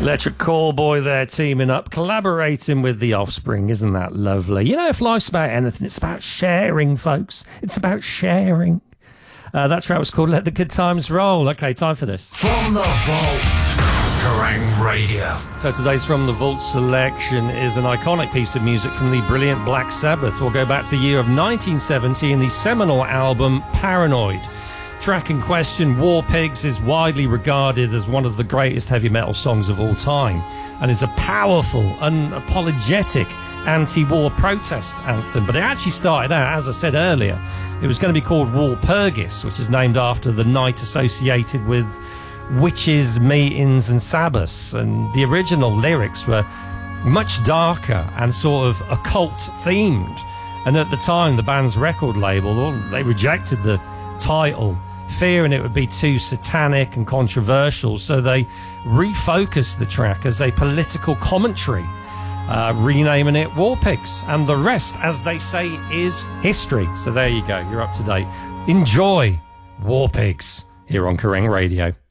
Electric Callboy there, teaming up, collaborating with The Offspring. Isn't that lovely? You know, if life's about anything, it's about sharing, folks. It's about sharing. That track was called Let the Good Times Roll. Okay, time for this. From the Vault, Kerrang Radio. So today's From the Vault selection is an iconic piece of music from the brilliant Black Sabbath. We'll go back to the year of 1970 and the seminal album Paranoid. Track in question, War Pigs, is widely regarded as one of the greatest heavy metal songs of all time, and is a powerful, unapologetic anti-war protest anthem. But it actually started out, as I said earlier, it was going to be called Walpurgis, which is named after the night associated with witches, meetings and Sabbaths, and the original lyrics were much darker and sort of occult themed. And at the time, the band's record label, they rejected the title, fearing it would be too satanic and controversial, so they refocused the track as a political commentary, renaming it War Pigs, and the rest, as they say, is history. So there you go, you're up to date. Enjoy War Pigs here on Kerrang Radio.